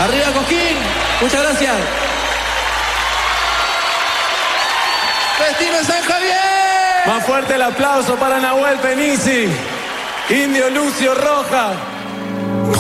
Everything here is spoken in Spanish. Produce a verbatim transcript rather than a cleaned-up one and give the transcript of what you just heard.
Arriba Cosquín, muchas gracias. Destino San Javier. Más fuerte el aplauso para Nahuel Penisi, Indio Lucio Roja.